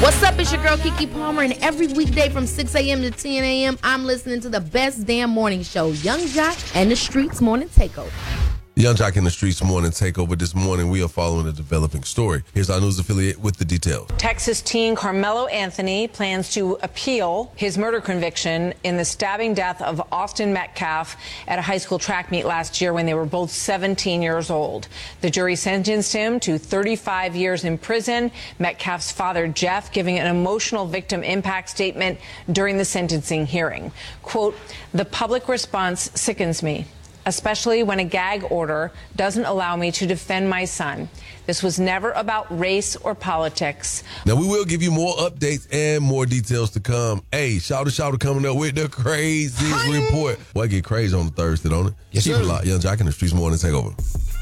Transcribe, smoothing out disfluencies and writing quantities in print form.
What's up? It's your girl Keke Palmer, and every weekday from 6 a.m. to 10 a.m., I'm listening to the best damn morning show, Yung Joc and the Streetz Morning Takeover. Yung Joc and the Streetz Morning Takeover. This morning, we are following a developing story. Here's our news affiliate with the details. Texas teen Carmelo Anthony plans to appeal his murder conviction in the stabbing death of Austin Metcalf at a high school track meet last year when they were both 17 years old. The jury sentenced him to 35 years in prison. Metcalf's father, Jeff, giving an emotional victim impact statement during the sentencing hearing. Quote, "The public response sickens me, especially when a gag order doesn't allow me to defend my son. This was never about race or politics." Now, we will give you more updates and more details to come. Hey, Shouter coming up with the craziest report. Well, I get crazy on Thursday, don't it? Yes, Keep sir. it locked. Yung Joc and the Streetz Morning Takeover.